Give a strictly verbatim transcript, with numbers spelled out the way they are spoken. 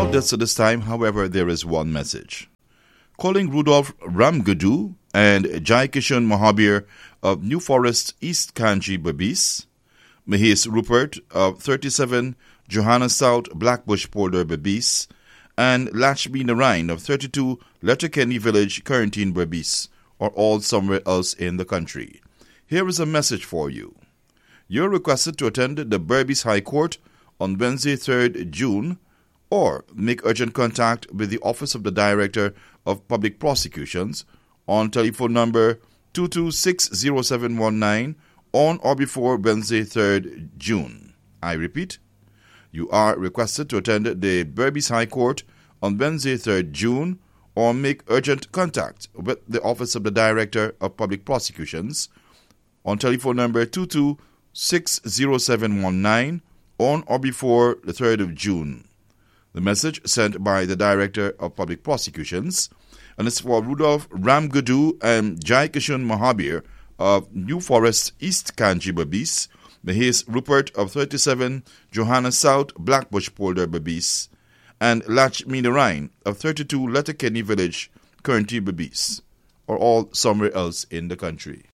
Now, just at this time, however, there is one message. Calling Rudolph Ramgadu and Jai Kishan Mahabir of New Forest, East Kanji, Babis, Mahis Rupert of thirty-seven Johanna South, Blackbush Polder, Babis, and Lachmi Narain of thirty-two Letterkenny Village, Currentine, Babis, are all somewhere else in the country. Here is a message for you. You're requested to attend the Berbice High Court on Wednesday, third June, or make urgent contact with the Office of the Director of Public Prosecutions on telephone number two two six zero seven one nine on or before Wednesday, third June. I repeat, you are requested to attend the Berbice High Court on Wednesday, third June, or make urgent contact with the Office of the Director of Public Prosecutions on telephone number two two six zero seven one nine on or before the third of June. The message sent by the Director of Public Prosecutions, and it's for Rudolph Ramgadu and Jai Kishan Mahabir of New Forest, East Kanji, Babis, Mahis Rupert of thirty-seven Johanna South, Blackbush Polder, Babis, and Lachmi Narain of thirty-two Letterkenny Village, Currentine, Babis, or all somewhere else in the country.